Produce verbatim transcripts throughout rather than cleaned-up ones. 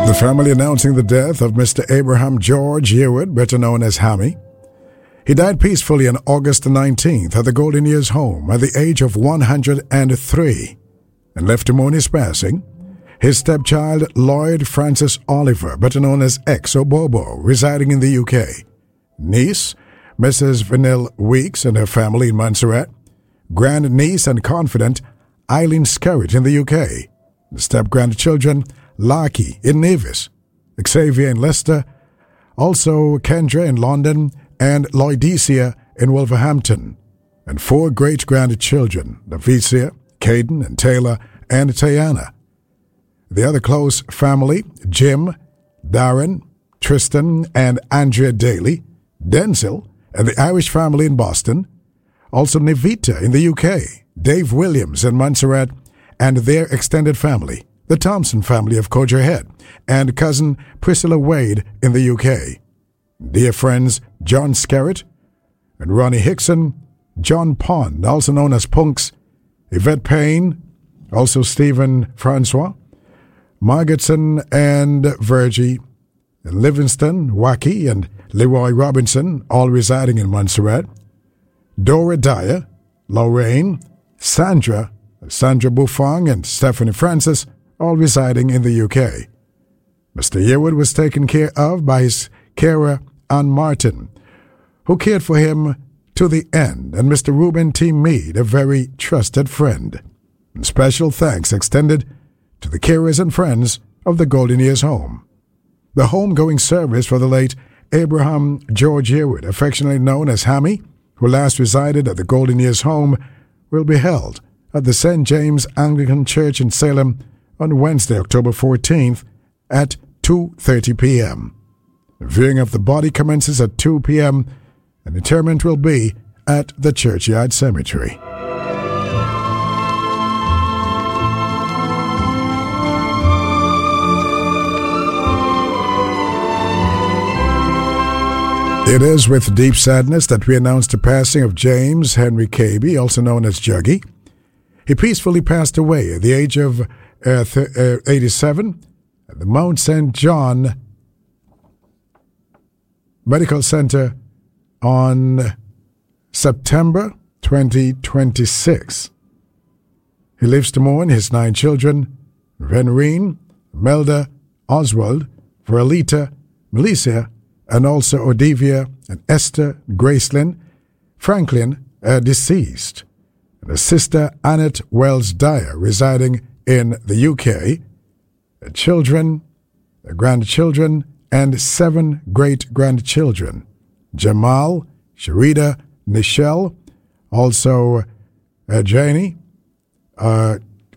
The family announcing the death of Mister Abraham George Yearwood, better known as Hammy. He died peacefully on August the nineteenth at the Golden Years home at the age of one hundred three, and left to mourn his passing his stepchild Lloyd Francis Oliver, better known as X or Bobo, residing in the U K, niece Missus Vanille Weeks and her family in Montserrat, grand-niece and confidant Eileen Skerritt in the U K, the step-grandchildren Larky in Nevis, Xavier in Leicester, also Kendra in London, and Lloydicia in Wolverhampton, and four great-grandchildren, Navicia, Caden, and Taylor, and Tayana. The other close family, Jim, Darren, Tristan, and Andrea Daly, Denzel, and the Irish family in Boston, also Nivita in the U K, Dave Williams in Montserrat, and their extended family, the Thompson family of Coger Head, and cousin Priscilla Wade in the U K. Dear friends John Skerritt and Ronnie Hickson, John Pond, also known as Punks, Yvette Payne, also Stephen Francois, Margetson and Virgie, Livingston, Wacky, and Leroy Robinson, all residing in Montserrat, Dora Dyer, Lorraine, Sandra, Sandra Buffong, and Stephanie Francis, all residing in the U K. Mister Yearwood was taken care of by his carer, Ann Martin, who cared for him to the end, and Mister Reuben T. Meade, a very trusted friend. And special thanks extended to the carers and friends of the Golden Years home. The homegoing service for the late Abraham George Yearwood, affectionately known as Hammy, who last resided at the Golden Years home, will be held at the Saint James Anglican Church in Salem on Wednesday, October fourteenth at two thirty p.m. The viewing of the body commences at two p.m. and interment will be at the Churchyard Cemetery. It is with deep sadness that we announce the passing of James Henry Cabey, also known as Juggy. He peacefully passed away at the age of uh, th- uh, eighty-seven at the Mount Saint John Medical Center on September twenty twenty-six. He lives to mourn his nine children, Renreen, Melda, Oswald, Verlita, Melissa, and also Odivia and Esther Gracelyn, Franklin, uh, deceased, and a sister Annette Wells Dyer residing in the U K, uh, children, uh, grandchildren, and seven great-grandchildren, Jamal, Sharida, Nichelle, also uh, Janie, uh,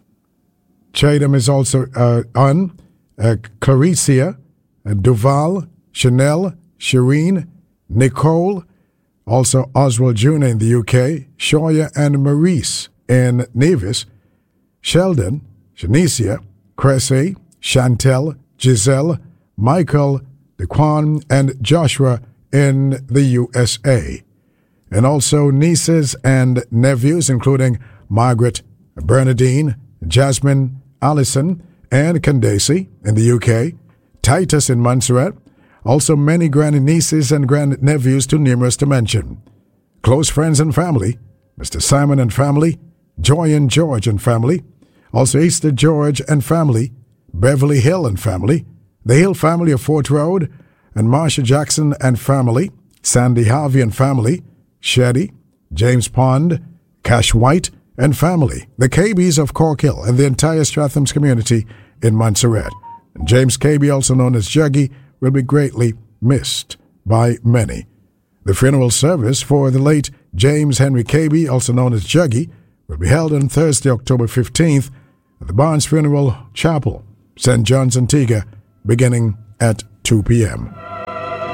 Chadam is also uh, on, uh, Claricia, uh, Duval, Chanel, Shireen, Nicole, also Oswald Junior in the U K, Shoya and Maurice in Nevis, Sheldon, Shanicia, Cressy, Chantel, Giselle, Michael, Daquan, and Joshua in the U S A, and also nieces and nephews including Margaret, Bernadine, Jasmine, Allison, and Candace in the U K, Titus in Montserrat, also many grandnieces and grandnephews too numerous to mention. Close friends and family, Mister Simon and family, Joy and George and family, also Easter George and family, Beverly Hill and family, the Hill family of Fort Road, and Marsha Jackson and family, Sandy Harvey and family, Sheddy, James Pond, Cash White and family, the Cabeys of Cork Hill and the entire Stratham's community in Montserrat. And James Cabey, also known as Juggy, will be greatly missed by many. The funeral service for the late James Henry Cabey, also known as Juggy, will be held on Thursday, October fifteenth at the Barnes Funeral Chapel, Saint John's, Antigua, beginning at two p.m.